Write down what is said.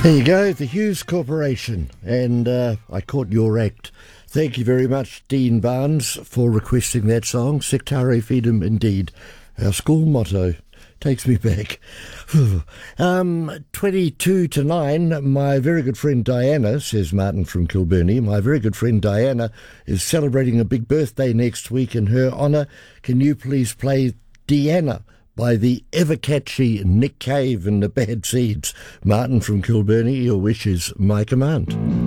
There you go, the Hughes Corporation, and I caught your act. Thank you very much, Dean Barnes, for requesting that song, Sectare Fidem indeed. Our school motto takes me back. 22 to 9, my very good friend Diana, says Martin from Kilburnie, my very good friend Diana is celebrating a big birthday next week. In her honour, can you please play Deanna by the ever-catchy Nick Cave and the Bad Seeds? Martin from Kilburnie, your wish is my command.